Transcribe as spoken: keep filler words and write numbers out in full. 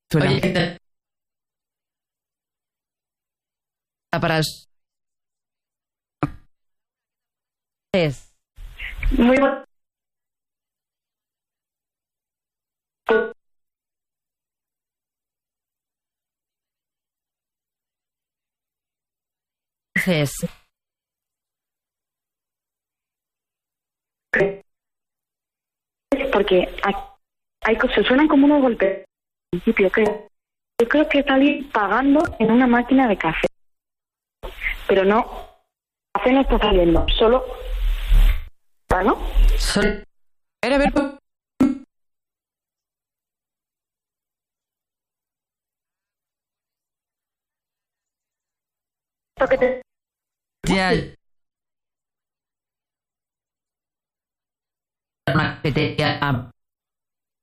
Suena. Oye, ¿qué te- Para es Muy bu- es porque hay, hay cosas, suenan como unos golpes. Al principio, creo. Yo creo que salí pagando en una máquina de café. Pero no, café no está saliendo, solo. ¿Ah, no? Sol- A ver, a ver, pues, Esto que te- ya. que te- ah,